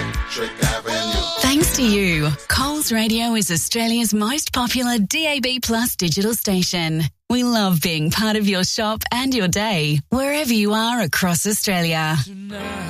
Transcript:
Electric Avenue. Thanks to you, Coles Radio is Australia's most popular DAB Plus digital station. We love being part of your shop and your day, wherever you are across Australia. Tonight.